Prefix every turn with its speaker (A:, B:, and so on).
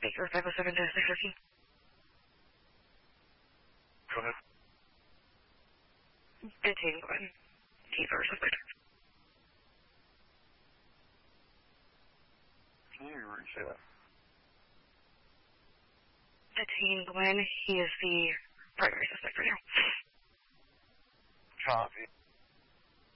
A: Baker 507 to 615.
B: Go ahead.
A: Detain Glenn. Teaser suspect.
B: Can you say that?
A: Detain Glenn. He is the primary suspect right now.
B: Copy.